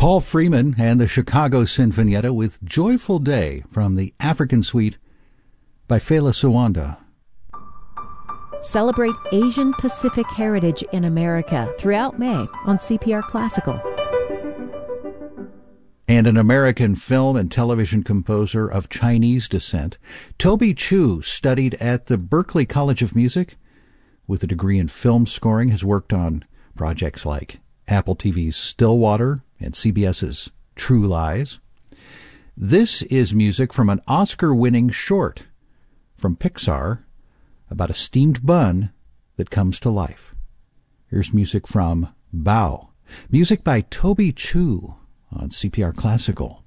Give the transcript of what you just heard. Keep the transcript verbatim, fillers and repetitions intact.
Paul Freeman and the Chicago Sinfonietta with Joyful Day from the African Suite by Fela Sawanda. Celebrate Asian Pacific heritage in America throughout May on C P R Classical. And an American film and television composer of Chinese descent, Toby Chu studied at the Berklee College of Music with a degree in film scoring, has worked on projects like Apple T V's Stillwater and C B S's True Lies. This is music from an Oscar-winning short from Pixar about a steamed bun that comes to life. Here's music from Bao, music by Toby Chu on C P R Classical.